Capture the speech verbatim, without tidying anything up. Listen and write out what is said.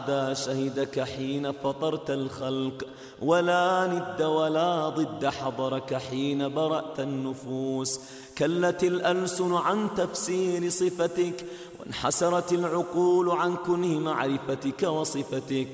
شهدك حين فطرت الخلق، ولا ند ولا ضد حضرك حين برأت النفوس. كلت الألسن عن تفسير صفتك، وانحسرت العقول عن كنه معرفتك وصفتك.